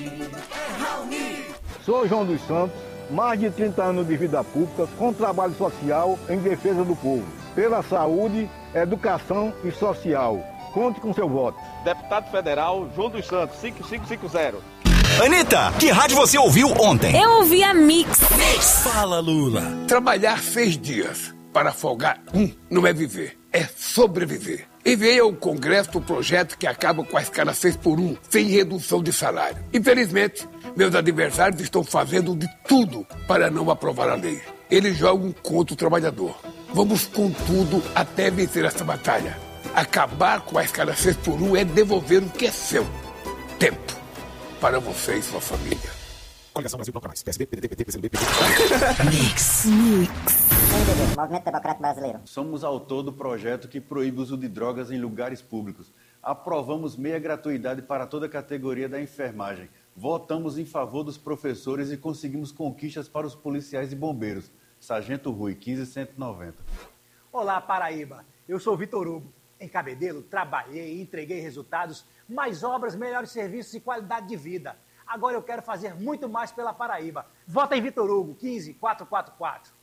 Sou João dos Santos, mais de 30 anos de vida pública, com trabalho social em defesa do povo, pela saúde, educação e social. Conte com seu voto. Deputado Federal João dos Santos, 5550. Anitta, que rádio você ouviu ontem? Eu ouvi a Mix. Fala, Lula. Trabalhar 6 dias para folgar não é viver, é sobreviver. Enviei ao Congresso o projeto que acaba com a escala 6x1, sem redução de salário. Infelizmente, meus adversários estão fazendo de tudo para não aprovar a lei. Eles jogam contra o trabalhador. Vamos com tudo até vencer essa batalha. Acabar com a escala 6x1 é devolver o que é seu. Tempo. Para você e sua família. Coligação Brasil Procurações. PSB, PDT, PT, PCdoB, PT. Mix. MDB, Movimento Democrático Brasileiro. Somos autor do projeto que proíbe o uso de drogas em lugares públicos. Aprovamos meia gratuidade para toda a categoria da enfermagem. Votamos em favor dos professores e conseguimos conquistas para os policiais e bombeiros. Sargento Rui, 15190. Olá, Paraíba. Eu sou Vitor Hugo. Em Cabedelo, trabalhei e entreguei resultados, mais obras, melhores serviços e qualidade de vida. Agora eu quero fazer muito mais pela Paraíba. Vota em Vitor Hugo, 15444.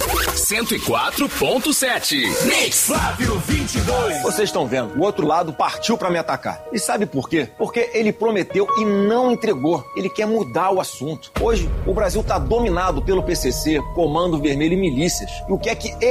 104.7 Mix Flávio 22. Vocês estão vendo, o outro lado partiu pra me atacar. E sabe por quê? Porque ele prometeu e não entregou. Ele quer mudar o assunto. Hoje, o Brasil tá dominado pelo PCC, Comando Vermelho e milícias. E o que é que